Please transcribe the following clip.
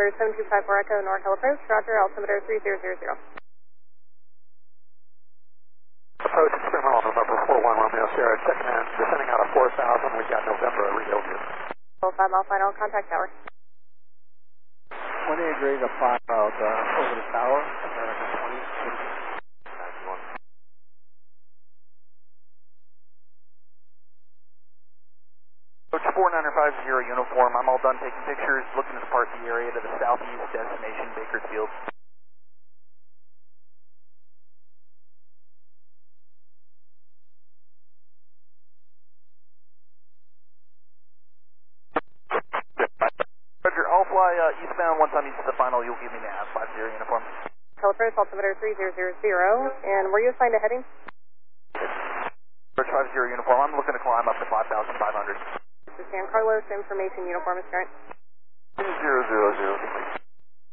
altimeter 7254 Echo, NorCal approach, roger, altimeter 3000. Approach experimental November 41 Romeo Sierra, checking in, descending out of 4,000, we've got November read over you. 5 mile final, contact tower. 20 degrees of 5 miles over the tower, American 20. 91. Coach 4950 uniform, I'm all done taking pictures, looking to depart the area to the southeast destination, Bakersfield. Roger, I'll fly eastbound. Once I'm east of the final, you'll give me nav, 50 uniform. Approach, altimeter 3000, and were you assigned a heading? Approach 50 uniform, I'm looking to climb up to 5,500. This is San Carlos, information uniform is current.